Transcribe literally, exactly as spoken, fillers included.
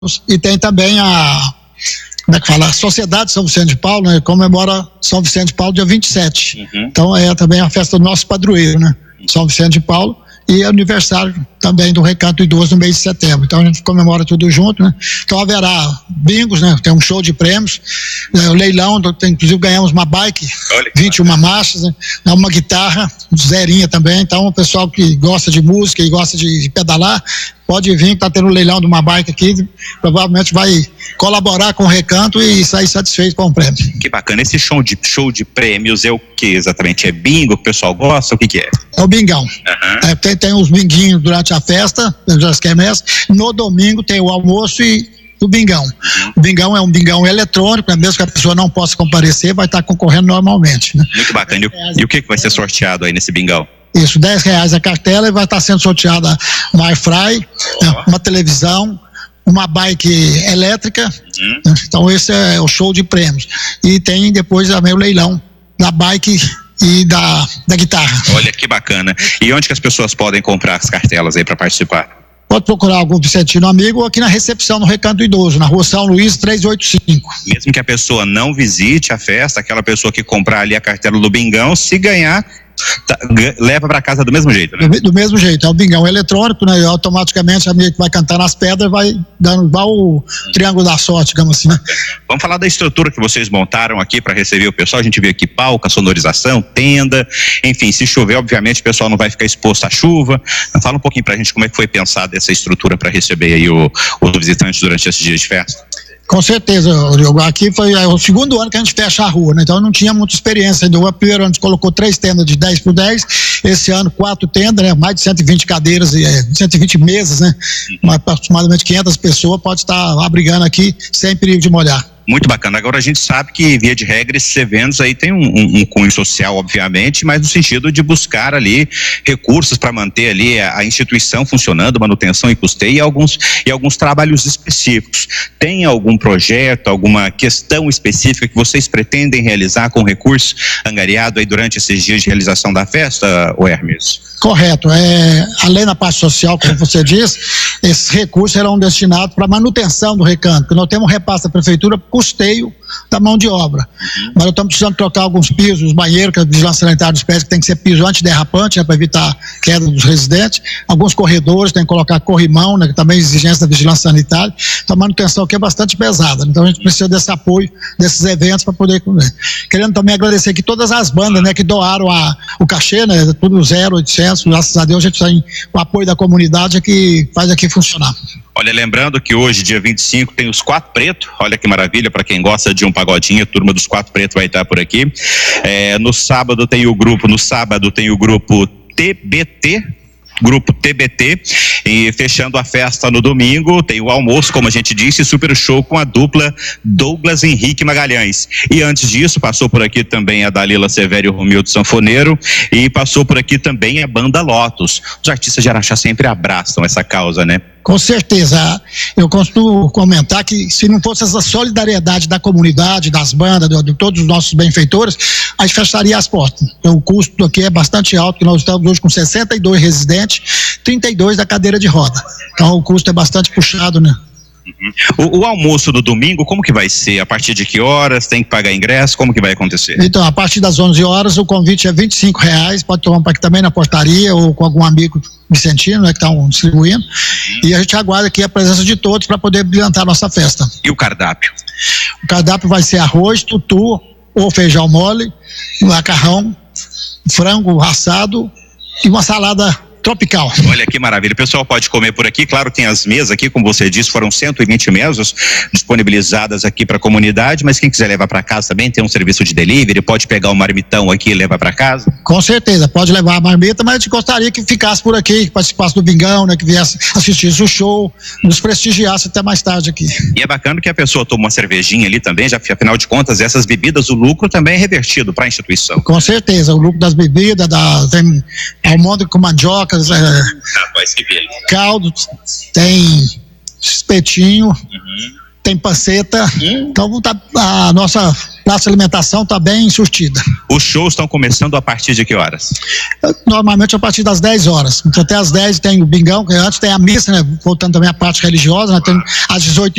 e tem também a, como é que fala, a Sociedade São Vicente de Paulo, né, comemora São Vicente de Paulo dia vinte e sete. Uhum. Então é também a festa do nosso padroeiro, né? São Vicente de Paulo, e aniversário também do Recanto Idoso no mês de setembro. Então a gente comemora tudo junto, né? Então haverá bingos, né? Tem um show de prêmios, né? O leilão, tem, inclusive ganhamos uma bike, vinte e uma marchas, né? Uma guitarra, zerinha também. Então o pessoal que gosta de música e gosta de pedalar, pode vir, está tendo um leilão de uma bike aqui, provavelmente vai colaborar com o Recanto e sair satisfeito com o prêmio. Que bacana. Esse show de, show de prêmios é o que exatamente? É bingo? O pessoal gosta? O que que é? É o bingão. Uhum. É, tem, tem os binguinhos durante a festa, das quermesses. No domingo tem o almoço e o bingão. Uhum. O bingão é um bingão eletrônico, né? Mesmo que a pessoa não possa comparecer, vai estar concorrendo normalmente, né? Muito bacana. E o, e o que que vai ser sorteado aí nesse bingão? Isso, dez reais a cartela e vai estar sendo sorteada uma airfry, oh. né, uma televisão, uma bike elétrica. Uhum. Né, então esse é o show de prêmios. E tem depois também o leilão da bike e da, da guitarra. Olha que bacana. E onde que as pessoas podem comprar as cartelas aí para participar? Pode procurar algum Vicentino amigo ou aqui na recepção no Recanto Idoso, na rua São Luís trezentos e oitenta e cinco. Mesmo que a pessoa não visite a festa, aquela pessoa que comprar ali a cartela do bingão, se ganhar, tá, leva para casa do mesmo jeito, né? Do, do mesmo jeito, é o bingão eletrônico, né? E automaticamente a amiga que vai cantar nas pedras vai dando igual o triângulo da sorte, digamos assim, né? Vamos falar da estrutura que vocês montaram aqui para receber o pessoal. A gente viu aqui palco, sonorização, tenda, enfim, se chover, obviamente o pessoal não vai ficar exposto à chuva. Fala um pouquinho pra gente como é que foi pensada essa estrutura para receber aí o, os visitantes durante esses dias de festa. Com certeza, Diogo. Aqui foi o segundo ano que a gente fecha a rua, né? Então não tinha muita experiência. O primeiro ano a gente colocou três tendas de dez por dez, esse ano quatro tendas, né? Mais de cento e vinte cadeiras e é, cento e vinte mesas, né? Uhum. Aproximadamente quinhentas pessoas pode estar abrigando aqui sem perigo de molhar. Muito bacana. Agora a gente sabe que, via de regra, esses eventos aí tem um, um, um cunho social, obviamente, mas no sentido de buscar ali recursos para manter ali a, a instituição funcionando, manutenção e custeio e alguns, e alguns trabalhos específicos. Tem algum projeto, alguma questão específica que vocês pretendem realizar com recurso angariado aí durante esses dias de realização da festa, ô Hermes? Correto. É, além da parte social, como você disse, esses recursos serão destinados para manutenção do recanto, porque nós temos um repasse da prefeitura custeio da mão de obra. Uhum. Mas nós estamos precisando trocar alguns pisos, os banheiros, que a vigilância sanitária dos pés, que tem que ser piso antiderrapante, né, para evitar queda dos residentes. Alguns corredores, tem que colocar corrimão, né, que também é exigência da vigilância sanitária. Então a manutenção aqui é bastante pesada. Então a gente precisa desse apoio, desses eventos para poder... Querendo também agradecer aqui todas as bandas, né, que doaram a, o cachê, né, tudo zero, oitocentos, graças a Deus a gente tem o apoio da comunidade é que faz aqui funcionar. Olha, lembrando que hoje, dia vinte e cinco, tem os Quatro Pretos. Olha que maravilha, para quem gosta de um pagodinho, a turma dos Quatro Pretos vai estar por aqui. É, no sábado tem o grupo, no sábado tem o grupo T B T, grupo T B T, e fechando a festa no domingo, tem o almoço, como a gente disse, super show com a dupla Douglas Henrique Magalhães. E antes disso, passou por aqui também a Dalila Severo e o Romildo Sanfoneiro, e passou por aqui também a banda Lotus. Os artistas de Araxá sempre abraçam essa causa, né? Com certeza, eu costumo comentar que se não fosse essa solidariedade da comunidade, das bandas, de, de todos os nossos benfeitores, a gente fecharia as portas. Então, o custo aqui é bastante alto, que nós estamos hoje com sessenta e dois residentes, trinta e dois da cadeira de roda. Então o custo é bastante puxado, né? Uhum. O, o almoço no domingo, como que vai ser? A partir de que horas? Tem que pagar ingresso? Como que vai acontecer? Então, a partir das onze horas, o convite é vinte e cinco reais, pode tomar aqui também na portaria ou com algum amigo vicentino, né, que estão distribuindo. Uhum. E a gente aguarda aqui a presença de todos para poder brilhantar a nossa festa. E o cardápio? O cardápio vai ser arroz, tutu ou feijão mole, macarrão, frango assado e uma salada tropical. Olha que maravilha, o pessoal pode comer por aqui, claro, tem as mesas aqui, como você disse, foram cento e vinte mesas disponibilizadas aqui para a comunidade, mas quem quiser levar para casa também tem um serviço de delivery, pode pegar um marmitão aqui e levar para casa? Com certeza, pode levar a marmita, mas a gente gostaria que ficasse por aqui, que participasse do bingão, né, que viesse assistir o show, nos prestigiasse até mais tarde aqui. E é bacana que a pessoa toma uma cervejinha ali também, já afinal de contas, essas bebidas, o lucro também é revertido para a instituição. Com certeza, o lucro das bebidas, da, tem almôndega com mandioca, É, caldo, tem espetinho, uhum. tem panceta, uhum. Então a nossa praça de alimentação está bem surtida. Os shows estão começando a partir de que horas? Normalmente a partir das dez horas. Então, até às dez tem o bingão, que antes tem a missa, né? Voltando também à parte religiosa, né? Tem às dezoito